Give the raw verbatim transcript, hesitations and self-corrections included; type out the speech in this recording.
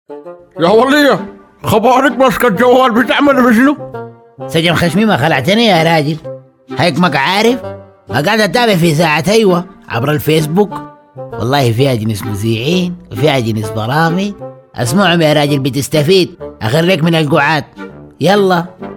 يا ولية، خبارك ماسكة الجوال بتعمل بشنو؟ سجن خشمي ما خلعتني يا راجل، هيك عارف. قاعد اتابع في ساعة ايوه عبر الفيسبوك، والله فيها جنس مذيعين وفيها جنس برامج، اسمعهم يا راجل بتستفيد، اخريك من القعاد. يلا